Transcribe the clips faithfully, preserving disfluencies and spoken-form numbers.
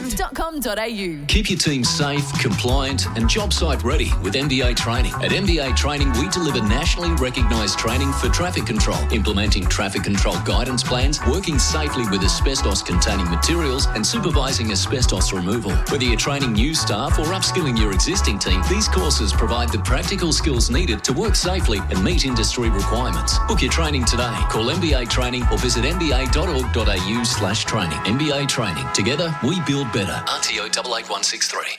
F dot com dot a u. Keep your team safe, compliant and job site ready with M B A Training. At M B A Training, we deliver nationally recognised training for traffic control, implementing traffic control guidance plans, working safely with asbestos-containing materials and supervising asbestos removal. Whether you're training new staff or upskilling your existing team, these courses provide the practical skills needed to work safely and meet industry requirements. Book your training today. Call M B A Training or visit m b a dot org dot a u slash training. M B A Training. Together, we build better. R T O eight eight one six three.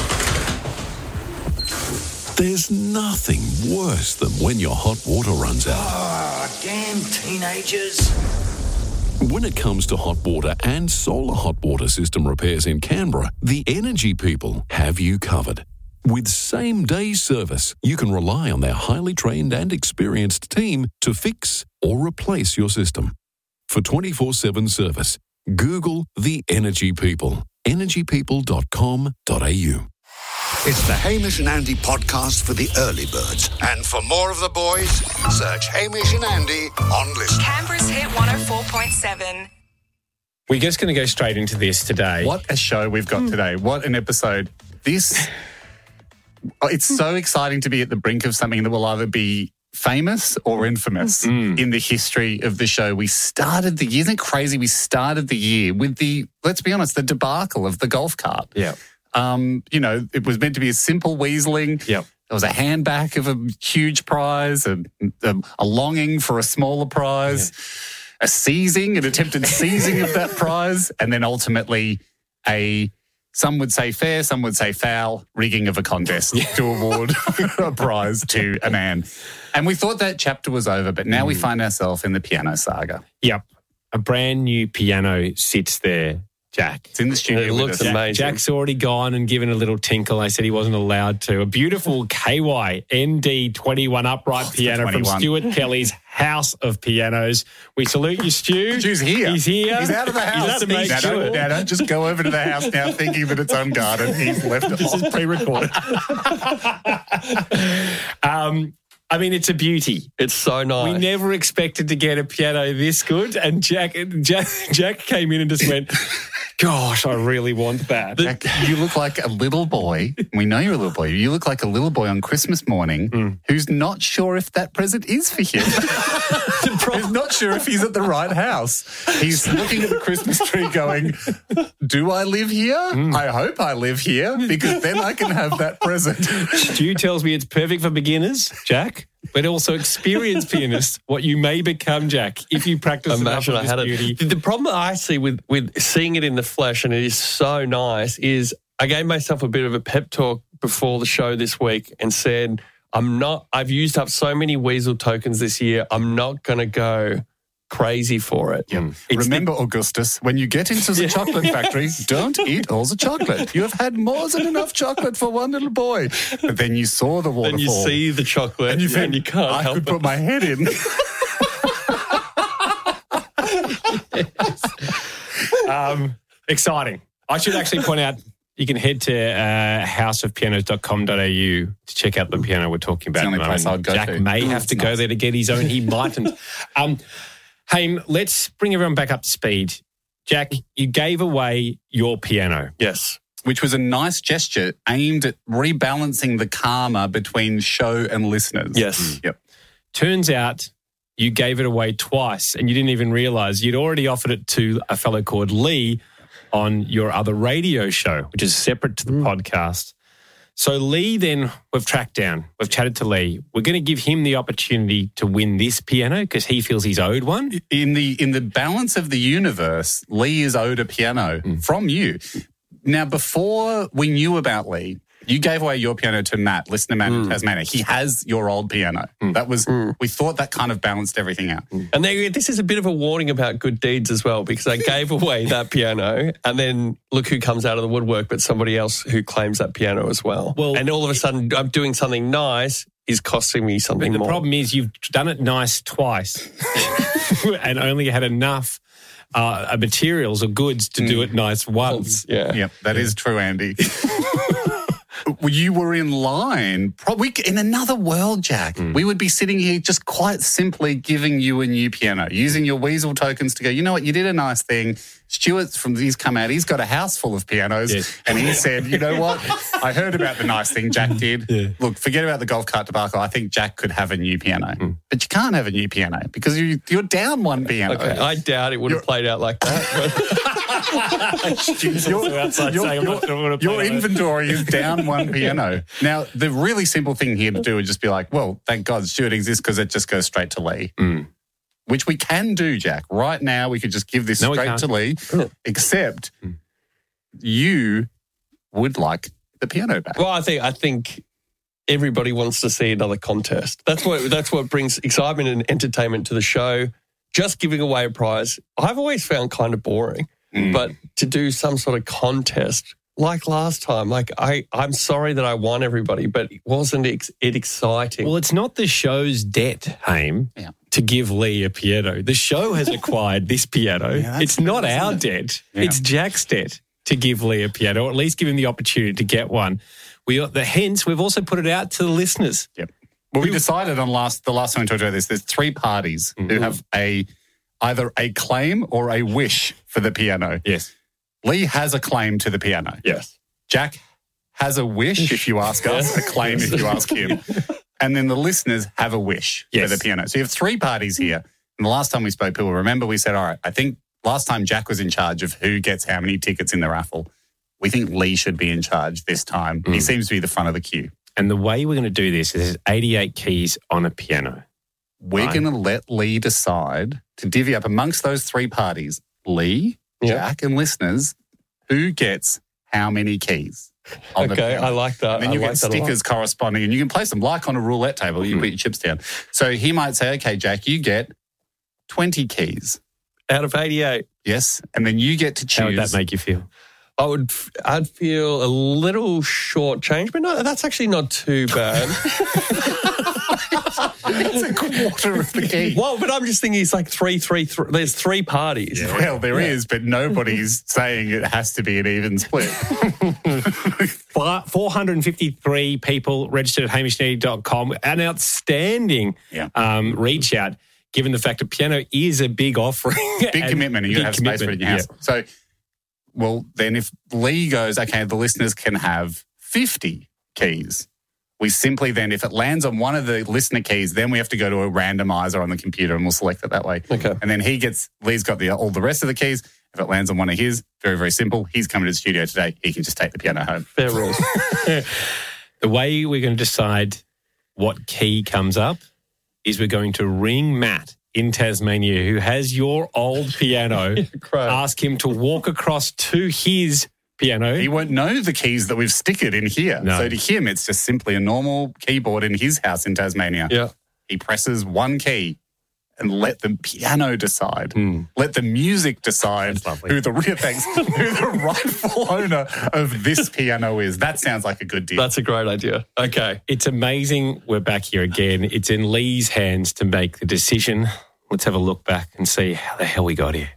There's nothing worse than when your hot water runs out. Oh, damn teenagers. When it comes to hot water and solar hot water system repairs in Canberra, the Energy People have you covered. With same-day service, you can rely on their highly trained and experienced team to fix or replace your system. For twenty-four seven service, Google the Energy People. energy people dot com dot a u. It's the Hamish and Andy podcast for the early birds. And for more of the boys, search Hamish and Andy on Listen. Canberra's Hit one oh four point seven. We're just going to go straight into this today. What a show we've got today. What an episode. This, it's so exciting to be at the brink of something that will either be famous or infamous mm. in the history of the show. We started the year, isn't it crazy? We started the year with the, let's be honest, the debacle of the golf cart. Yeah. Um, you know, it was meant to be a simple weaseling. Yep. There was a handback of a huge prize, a, a, a longing for a smaller prize, yeah. a seizing, an attempted seizing of that prize, and then ultimately a, some would say fair, some would say foul, rigging of a contest yeah. to award a prize to a man. And we thought that chapter was over, but now mm. we find ourselves in the piano saga. Yep. A brand new piano sits there, Jack. It's in the studio. It looks amazing. Jack's already gone and given a little tinkle. I said he wasn't allowed to. A beautiful K Y N D twenty-one upright oh, piano from Stuart Kelly's House of Pianos. We salute you, Stu. Stu's here. He's here. He's out of the house. He's out to make now, sure. Don't, now, don't just go over to the house now thinking that it's unguarded. He's left it This off. is pre-recorded. um, I mean, it's a beauty. It's so nice. We never expected to get a piano this good, and Jack Jack, Jack came in and just went, gosh, I really want that. Jack, you look like a little boy. We know you're a little boy. You look like a little boy on Christmas morning mm. who's not sure if that present is for him. He's not sure if he's at the right house. He's looking at the Christmas tree going, do I live here? Mm. I hope I live here because then I can have that present. Stu tells me it's perfect for beginners, Jack, but also experienced pianists, what you may become, Jack, if you practice Imagine enough of I had this beauty. It. The problem I see with, with seeing it in the flesh, and it is so nice, is I gave myself a bit of a pep talk before the show this week and said, I'm not, I've used up so many Weasel tokens this year, I'm not going to go crazy for it. Yep. Remember, the, Augustus, when you get into the chocolate factory, don't eat all the chocolate. You have had more than enough chocolate for one little boy. But then you saw the waterfall. Then you see the chocolate and you think, and you can't I help could it. put my head in. yes. um, exciting. I should actually point out, you can head to uh, house of pianos dot com dot a u to check out the piano we're talking about. It's the only place I'd go Jack to. may Ooh, have to nice. go there to get his own. He mightn't. Um, Haim, let's bring everyone back up to speed. Jack, you gave away your piano. Yes. Which was a nice gesture aimed at rebalancing the karma between show and listeners. Yes. Mm. Yep. Turns out you gave it away twice and you didn't even realise you'd already offered it to a fellow called Lee on your other radio show, which is separate to the mm. podcast. So Lee then, we've tracked down, we've chatted to Lee. We're going to give him the opportunity to win this piano because he feels he's owed one. In the in the balance of the universe, Lee is owed a piano mm. from you. Now, before we knew about Lee, you gave away your piano to Matt, listener Matt mm. in Tasmania. He has your old piano. Mm. That was, mm. we thought that kind of balanced everything out. Mm. And there, this is a bit of a warning about good deeds as well, because I gave away that piano and then look who comes out of the woodwork, but somebody else who claims that piano as well. well and all of a sudden, I'm doing something nice is costing me something the more. The problem is you've done it nice twice and only had enough uh, materials or goods to mm. do it nice once. Yeah. Yep, that yeah. is true, Andy. You were in line. Probably in another world, Jack. Mm. We would be sitting here just quite simply giving you a new piano, using your Weasel tokens to go, you know what, you did a nice thing. Stuart's from he's come out, he's got a house full of pianos. Yes. And he said, you know what, I heard about the nice thing Jack did. Yeah. Look, forget about the golf cart debacle. I think Jack could have a new piano. Mm. But you can't have a new piano because you, you're down one piano. Okay, I doubt it would have played out like that. your your, your, your inventory is down one piano. Now, the really simple thing here to do would just be like, well, thank God Stuart exists because it just goes straight to Lee. Mm. Which we can do, Jack. Right now, we could just give this no, straight to Lee, except mm. you would like the piano back. Well, I think I think everybody wants to see another contest. That's what that's what brings excitement and entertainment to the show. Just giving away a prize, I've always found kind of boring. Mm. But to do some sort of contest like last time, like I, I'm sorry that I won everybody, but wasn't it exciting? Well, it's not the show's debt, Haim. Yeah. To give Lee a piano. The show has acquired this piano. Yeah, it's not good, our it? debt. Yeah. It's Jack's debt to give Lee a piano, or at least give him the opportunity to get one. We the hence we've also put it out to the listeners. Yep. Well, we decided on last the last time we talked about this. There's three parties mm-hmm. who have a either a claim or a wish for the piano. Yes. Lee has a claim to the piano. Yes. Jack has a wish if you ask us, a claim if you ask him. And then the listeners have a wish yes. for the piano. So you have three parties here. And the last time we spoke, people remember we said, all right, I think last time Jack was in charge of who gets how many tickets in the raffle. We think Lee should be in charge this time. Mm. He seems to be the front of the queue. And the way we're going to do this is there's eighty-eight keys on a piano. We're right. going to let Lee decide to divvy up amongst those three parties, Lee, yeah. Jack and listeners, who gets how many keys. Okay, I like that. And then you I get like stickers corresponding and you can place them like on a roulette table. You mm. put your chips down. So he might say, okay, Jack, you get twenty keys. Out of eighty-eight. Yes. And then you get to choose. How would that make you feel? I would, I'd feel a little short change, but no, that's actually not too bad. It's a quarter of the key. Well, but I'm just thinking it's like three, three, three. There's three parties. Yeah. Well, there yeah. is, but nobody's saying it has to be an even split. four hundred fifty-three people registered at hamish and andy dot com. An outstanding yeah. um, reach out, given the fact that piano is a big offering. Big commitment, and you have space for it in your house. Yeah. So, well, then if Lee goes, okay, the listeners can have fifty keys. We simply then, if it lands on one of the listener keys, then we have to go to a randomizer on the computer and we'll select it that way. Okay. And then he gets, Lee's got the all the rest of the keys. If it lands on one of his, very, very simple. He's coming to the studio today. He can just take the piano home. Fair rules. The way we're going to decide what key comes up is we're going to ring Matt in Tasmania, who has your old piano, ask him to walk across to his piano. He won't know the keys that we've stickered in here. No. So to him, it's just simply a normal keyboard in his house in Tasmania. Yeah. He presses one key and let the piano decide. Mm. Let the music decide who the real thanks, who the rightful owner of this piano is. That sounds like a good deal. That's a great idea. Okay. It's amazing we're back here again. It's in Lee's hands to make the decision. Let's have a look back and see how the hell we got here.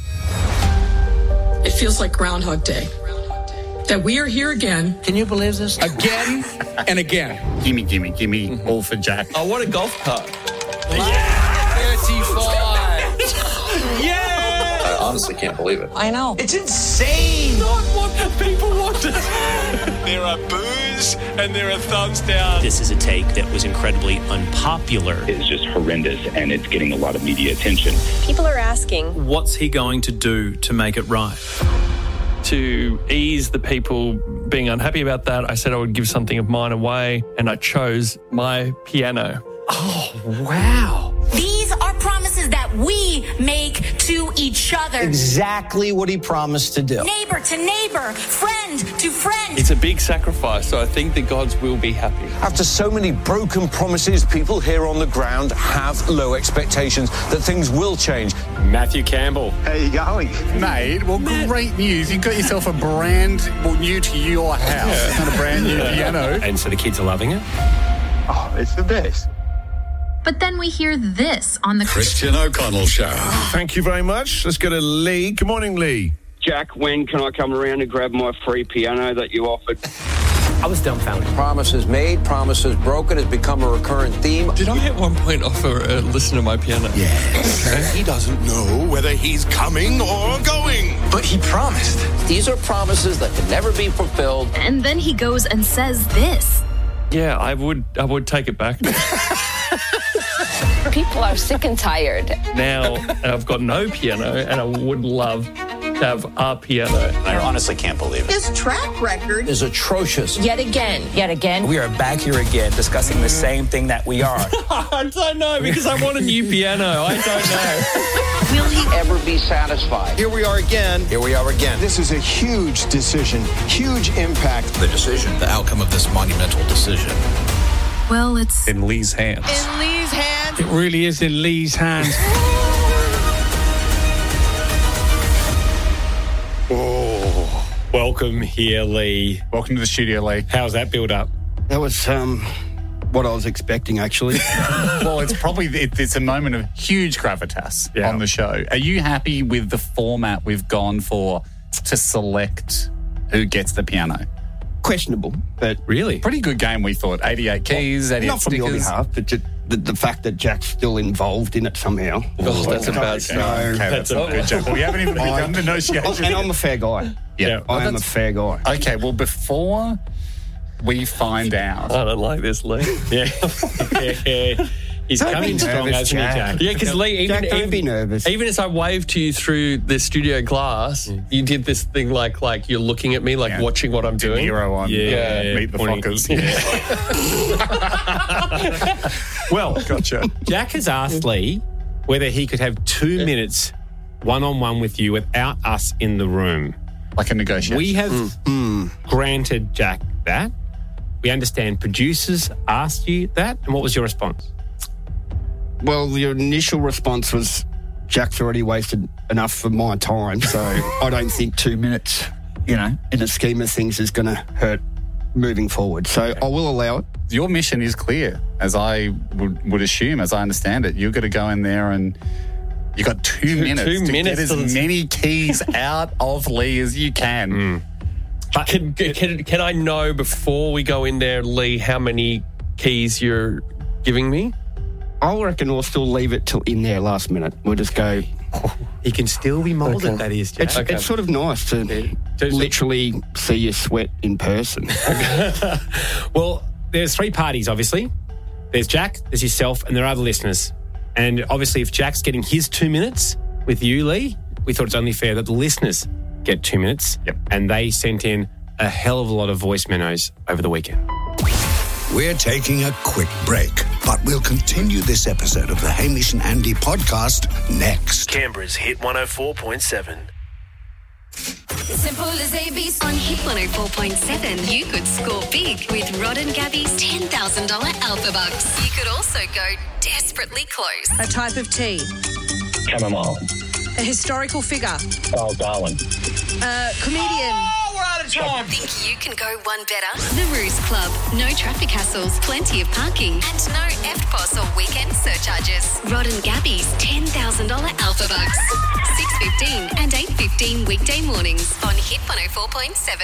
It feels like Groundhog Day. That we are here again. Can you believe this? Again and again. Gimme, gimme, gimme. Mm-hmm. All for Jack. Oh, what a golf cart. Yeah. thirty-five. Yeah. I honestly can't believe it. I know. It's insane. Not what the people wanted. There are boos and there are thumbs down. This is a take that was incredibly unpopular. It's just horrendous and it's getting a lot of media attention. People are asking, what's he going to do to make it right? To ease the people being unhappy about that, I said I would give something of mine away, and I chose my piano. Oh, wow. These are promises that we make to each other. Exactly what he promised to do. Neighbor to neighbor, friend to friend. It's a big sacrifice, so I think the gods will be happy. After so many broken promises, people here on the ground have low expectations that things will change. Matthew Campbell. How you going? Mate, well, Matt. Great news. You've got yourself a brand, well, new to your house. Yeah. It's not a brand new piano. And so the kids are loving it? Oh, it's the best. But then we hear this on the Christian O'Connell Show. Thank you very much. Let's go to Lee. Good morning, Lee. Jack, when can I come around and grab my free piano that you offered? I was dumbfounded. Promises made, promises broken has become a recurrent theme. Did I at one point offer a listen to my piano? Yes. He doesn't know whether he's coming or going. But he promised. These are promises that can never be fulfilled. And then he goes and says this. Yeah, I would I would take it back. People are sick and tired. Now I've got no piano and I would love to have a piano. I honestly can't believe it. His track record Is atrocious. Yet again. Yet again. We are back here again discussing the same thing that we are. I don't know because I want a new piano. I don't know. Will he ever be satisfied? Here we are again. Here we are again. This is a huge decision, huge impact. The decision, the outcome of this monumental decision. Well, it's In Lee's hands. In Lee's hands. It really is in Lee's hands. Oh, welcome here, Lee. Welcome to the studio, Lee. How's that build up? That was um, what I was expecting, actually. Well, it's probably it, it's a moment of huge gravitas Yeah. on the show. Are you happy with the format we've gone for to select who gets the piano? Questionable, but Really? Pretty good game, we thought. eighty-eight keys, eighty-eight not from your stickers. behalf, but just the, the fact that Jack's still involved in it somehow. Oh, that's a bad Okay, start. okay, that's a good job. We haven't even begun negotiations. And I'm a fair guy. Yeah. I am a that's- fair guy. Okay, well, before we find out, I don't like this, Lee. Yeah. yeah. He's Don't coming be strong, nervous, hasn't he, Jack. Jack? Yeah, because Lee, even, Jack, don't even, be nervous. even as I waved to you through the studio glass, you did this thing like like you're looking at me, like Yeah. watching what I'm De doing. Niro on Yeah. uh, Meet the Pointing- Fockers. Well, Gotcha. Jack has asked Lee whether he could have two minutes one-on-one with you without us in the room. Like a negotiation. We have mm, granted Jack that. We understand producers asked you that. And what was your response? Well, the initial response was Jack's already wasted enough for my time, so I don't think two minutes, you know, in the scheme of things is going to hurt moving forward. So I will allow it. Your mission is clear, as I would, would assume, as I understand it. You're going to go in there and you got two, Two- minutes two to minutes get to- as many keys out of Lee as you can. But can, can, can I know before we go in there, Lee, how many keys you're giving me? I reckon we'll still leave it till in there last minute. We'll just go. He can still be moulded, Okay. that is, Jack. It's, Okay. it's sort of nice to literally see you sweat in person. Well, there's three parties, obviously. There's Jack, there's yourself, and there are other listeners. And obviously, if Jack's getting his two minutes with you, Lee, we thought it's only fair that the listeners get two minutes. Yep. And they sent in a hell of a lot of voice memos over the weekend. We're taking a quick break, but we'll continue this episode of the Hamish and Andy podcast next. Canberra's Hit one oh four point seven. Simple as A B C. On Hit one oh four point seven, you could score big with Rod and Gabby's ten thousand dollars Alpha Bucks. You could also go desperately close. A type of tea. Chamomile. A historical figure. Oh, Darwin. A comedian. Oh, we're out of time. Think you can go one better? The Ruse Club. No traffic hassles, plenty of parking, and no E F T P O S or weekend surcharges. Rod and Gabby's ten thousand dollars Alpha Bucks. six fifteen and eight fifteen weekday mornings on Hit one oh four point seven.